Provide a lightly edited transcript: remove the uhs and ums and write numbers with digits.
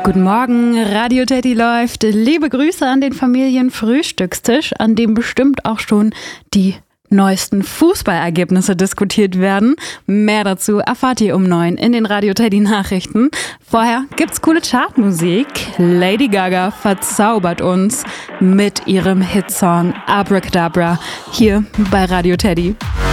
Guten Morgen, Radio Teddy läuft. Liebe Grüße an den Familienfrühstückstisch, an dem bestimmt auch schon die neuesten Fußballergebnisse diskutiert werden. Mehr dazu erfahrt ihr um 9 in den Radio Teddy Nachrichten. Vorher gibt's coole Chartmusik. Lady Gaga verzaubert uns mit ihrem Hitsong Abracadabra hier bei Radio Teddy.